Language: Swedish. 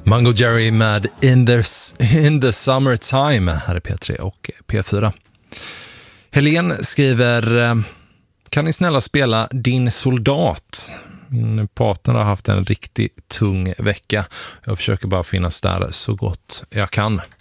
Mango Jerry med In the Summertime här är P3 och P4. Helen skriver: kan ni snälla spela Din soldat? Min partner har haft en riktigt tung vecka. Jag försöker bara finnas där så gott jag kan.